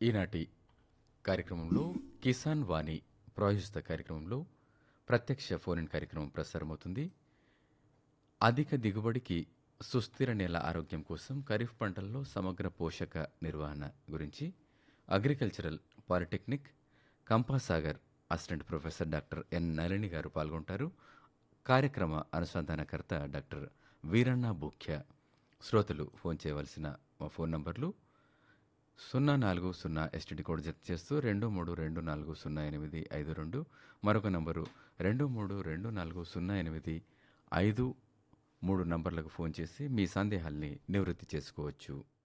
ఈనాటి కార్యక్రమంలో కిసాన్ వాణి ప్రాయోజిత కార్యక్రమంలో ప్రత్యక్ష ఫోన్ కార్యక్రమం ప్రసారమవుతుంది. అధిక దిగుబడికి సుస్థిర నేల ఆరోగ్యం కోసం ఖరీఫ్ పంటల్లో సమగ్ర పోషక నిర్వహణ గురించి agricultural polytechnic Kampasagar assistant professor doctor N Nalini గారు పాల్గొంటారు. కార్యక్రమ అనుసంధానకర్త డాక్టర్ వీరಣ್ణ బూఖ్య. శ్రోతలు ఫోన్ చేయవలసిన మా ఫోన్ నంబర్లు 040 ఎస్టీడీ కోడ్ జత చేస్తూ 23240852, మరొక నంబరు 23240853 నంబర్లకు ఫోన్ చేసి మీ సందేహాల్ని నివృత్తి చేసుకోవచ్చు.